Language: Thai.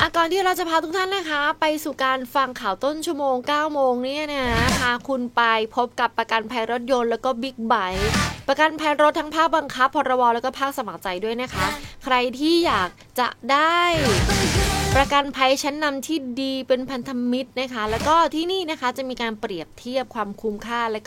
ก่อนที่เราจะพาทุกท่านนะคะไปสู่การฟังข่าวต้นชั่วโมง9โมงเนี่ยนะพาคุณไปพบกับประกันภัยรถยนต์แล้วก็บิ๊กไบค์ประกันภัยรถทั้งภาคบังคับพรบแล้วก็ภาคสมัครใจด้วยนะคะใครที่อยากจะได้ประกันภัยชั้นนำที่ดีเป็นพันธมิตรนะคะแล้วก็ที่นี่นะคะจะมีการเปรียบเทียบความคุ้มค่าและ